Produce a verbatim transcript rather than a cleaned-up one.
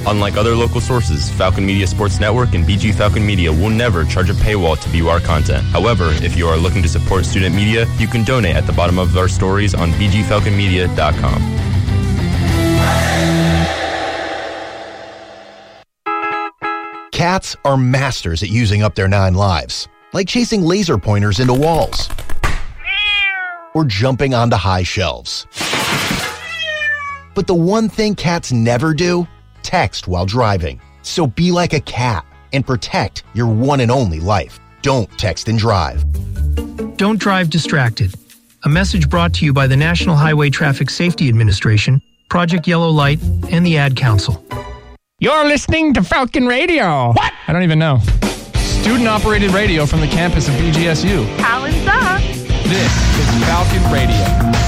Unlike other local sources, Falcon Media Sports Network and B G Falcon Media will never charge a paywall to view our content. However, if you are looking to support student media, you can donate at the bottom of our stories on b g falcon media dot com. Cats are masters at using up their nine lives, like chasing laser pointers into walls or jumping onto high shelves. But the one thing cats never do? Text while driving. So be like a cat and protect your one and only life. Don't text and drive. Don't drive distracted. A message brought to you by the National Highway Traffic Safety Administration, Project Yellow Light, and the Ad Council. You're listening to Falcon Radio. What? I don't even know. Student-operated radio from the campus of B G S U. Collins up. This is Falcon Radio.